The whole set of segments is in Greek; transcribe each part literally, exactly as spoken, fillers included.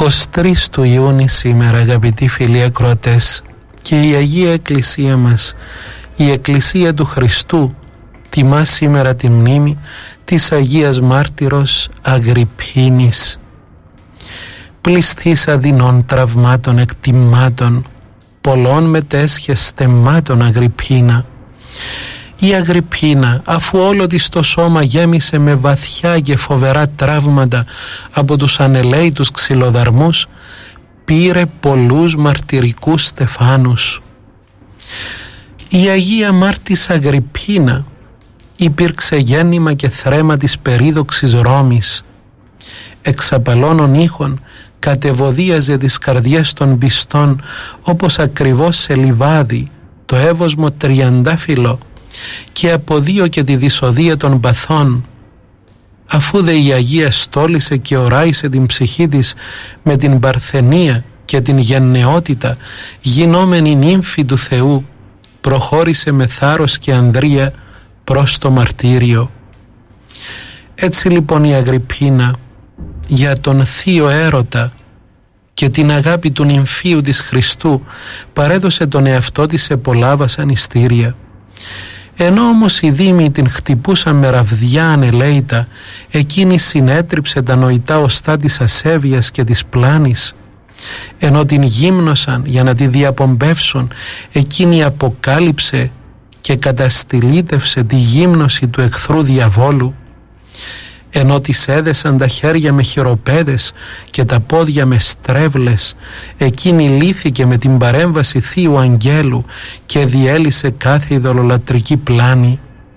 εικοστή τρίτη του Ιούνιου σήμερα, αγαπητοί φίλοι ακροατές, και η Αγία Εκκλησία μας, η Εκκλησία του Χριστού, τιμά σήμερα τη μνήμη της Αγίας Μάρτυρος Αγριππίνης, πληστής αδεινών τραυμάτων εκτιμάτων, πολλών μετέσχες στεμμάτων Αγριππίνα. Η Αγριππίνα, αφού όλο της το σώμα γέμισε με βαθιά και φοβερά τραύματα από τους ανελαίητους ξυλοδαρμούς, πήρε πολλούς μαρτυρικούς στεφάνους. Η Αγία Μάρτης Αγριππίνα υπήρξε γέννημα και θρέμα της περίδοξης Ρώμης. Εξαπαλώνων ήχων κατεβοδίαζε τις καρδιές των πιστών, όπως ακριβώς σε λιβάδι το εύωσμο τριαντάφυλλο, και αποδίωκε τη δυσοδεία των παθών. Αφού δε η Αγία στόλισε και οράισε την ψυχή της με την παρθενία και την γενναιότητα, γινόμενη νύμφη του Θεού, προχώρησε με θάρρος και ανδρεία προς το μαρτύριο. Έτσι λοιπόν η Αγριππίνα, για τον θείο έρωτα και την αγάπη του νυμφίου της Χριστού, παρέδωσε τον εαυτό της σε πολλά βασανιστήρια. Ενώ όμως οι δήμοι την χτυπούσαν με ραβδιά ανελαίητα, εκείνη συνέτριψε τα νοητά οστά της ασέβειας και της πλάνης. Ενώ την γύμνωσαν για να τη διαπομπεύσουν, εκείνη αποκάλυψε και καταστηλίτευσε τη γύμνωση του εχθρού διαβόλου. Ενώ της έδεσαν τα χέρια με χειροπέδες και τα πόδια με στρέβλες, εκείνη λύθηκε με την παρέμβαση Θείου Αγγέλου και διέλυσε κάθε ειδωλολατρική πλάνη.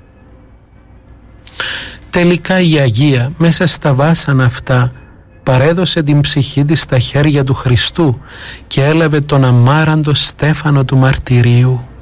Τελικά η Αγία, μέσα στα βάσανα αυτά, παρέδωσε την ψυχή της στα χέρια του Χριστού και έλαβε τον αμάραντο στέφανο του μαρτυρίου.